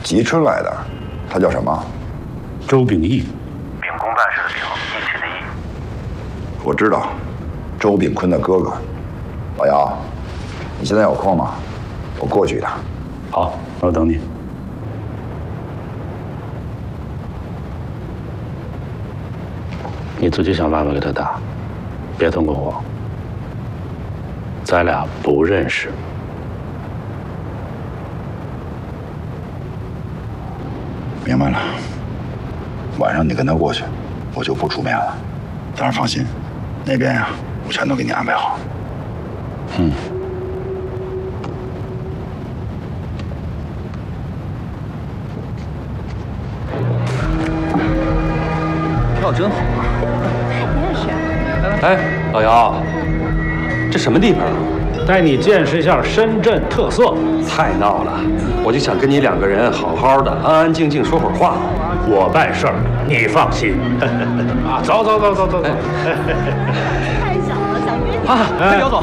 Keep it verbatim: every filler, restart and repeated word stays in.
吉春来的，他叫什么？ 周秉义。 秉公办事的秉，义气的义。 我知道，周秉坤的哥哥。老姚，你现在有空吗？我过去一趟。 好，我等你。你自己想办法给他打，别通过我。咱俩不认识。 明白了。晚上你跟他过去，我就不出面了。但是放心，那边呀，我全都给你安排好。 嗯。 跳真好啊！ 你也是。 哎，老姚，这什么地方啊？ 带你见识一下深圳特色。 太闹了，我就想跟你两个人好好的、安安静静说会儿话。 我办事儿，你放心。啊，走走走走走走。 太小了，想约你。 啊，姚总。